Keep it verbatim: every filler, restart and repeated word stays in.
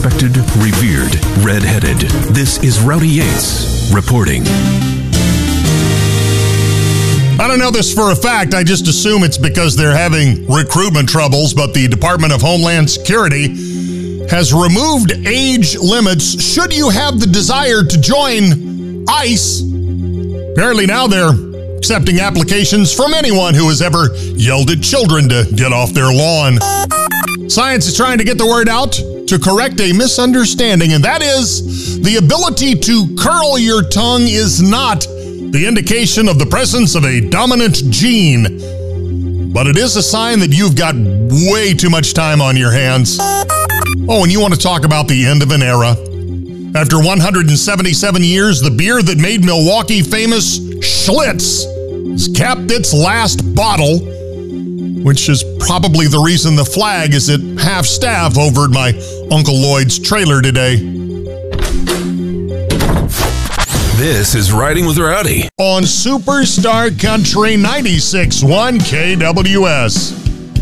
respected, revered, red-headed. This is Rowdy Yates reporting. I don't know this for a fact. I just assume it's because they're having recruitment troubles, but the Department of Homeland Security has removed age limits should you have the desire to join ICE. Apparently now they're accepting applications from anyone who has ever yelled at children to get off their lawn. Science is trying to get the word out to correct a misunderstanding, and that is the ability to curl your tongue is not the indication of the presence of a dominant gene, but it is a sign that you've got way too much time on your hands. Oh, and you want to talk about the end of an era. After one hundred seventy-seven years, the beer that made Milwaukee famous, Schlitz, has capped its last bottle, which is probably the reason the flag is at half-staff over at my Uncle Lloyd's trailer today. This is Riding with Rowdy on Superstar Country ninety-six point one K W S.